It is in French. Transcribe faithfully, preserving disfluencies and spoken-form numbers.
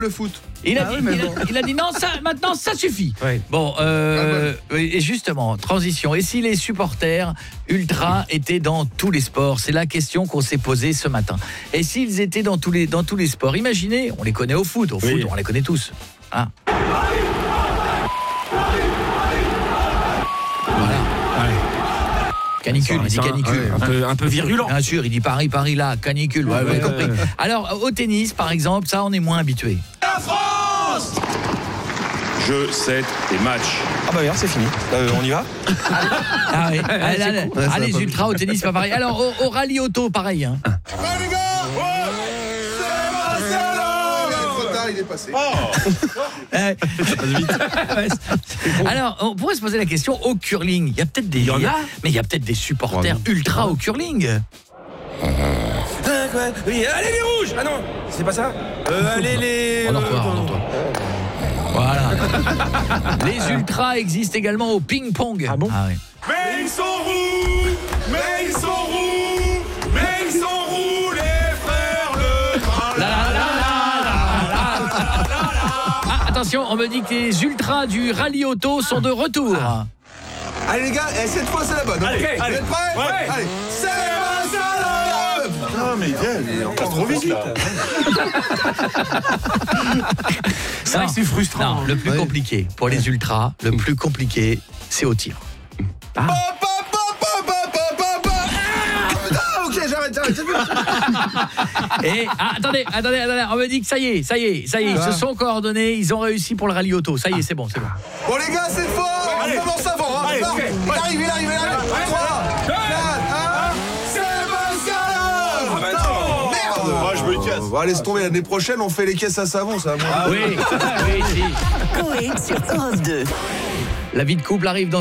le foot. Il a, ah dit, oui, il, bon. a, il a dit non, ça, maintenant ça suffit. Ouais. Bon, euh, ah ouais. Et justement, transition. Et si les supporters ultra étaient dans tous les sports? C'est la question qu'on s'est posée ce matin. Et s'ils étaient dans tous les, dans tous les sports? Imaginez, on les connaît au foot. Au oui. foot, on les connaît tous. Hein? Voilà. Ouais. Canicule, ça, il dit canicule. Ouais, un, peu, un peu virulent. Bien sûr, il dit Paris, Paris là, canicule. Ouais, ouais, ouais, compris. Ouais. Alors, au tennis, par exemple, ça, on est moins habitué. La France! Jeu, set et match. Ah bah bien, c'est fini. Euh, on y va? Ah oui. Ah, là, là, cool. ah, les ultras au tennis, pas pareil. Alors, au, au rallye auto, pareil. Hein. Ah les gars, ouais, c'est trop tard, il est passé. Oh. Alors, on pourrait se poser la question au curling. Il y a peut-être des, il y en a, mais il y a peut-être des supporters ouais. ultra au curling. Oui, allez les rouges. Ah non, c'est pas ça. Euh, allez les. Endors-toi, endors-toi. Voilà. Les ultras existent également au ping-pong. Ah bon? Ah oui. Mais ils sont roux, mais ils sont roux, mais ils sont roux les frères le train. La la la la la la la. Ah, attention, on me dit que les ultras du rallye auto sont de retour. Ah. Allez les gars, cette fois c'est la bonne. Allez, okay. allez. Vous êtes prêts? Ouais. Allez, c'est Non mais il passe trop vite là. C'est vrai que c'est frustrant. Non, le plus ouais. compliqué pour les ultras, le plus compliqué, c'est au tir. Ah. Ok, j'arrête, j'arrête. Et ah, attendez, attendez, attendez, on me dit que ça y est, ça y est, ça y est, ils ah. se sont coordonnés, ils ont réussi pour le rallye auto. Ça y est, c'est bon, c'est bon. Bon les gars, cette fois, on commence avant. Hein. Allez, okay. Il arrive, il arrive, il arrive. trois, quatre, un. Ah, je me casse. Bon, allez, se tomber, l'année prochaine, on fait les caisses à savon, ça. Ah oui, oui, si. Coé sur Europe deux. La vie de couple arrive dans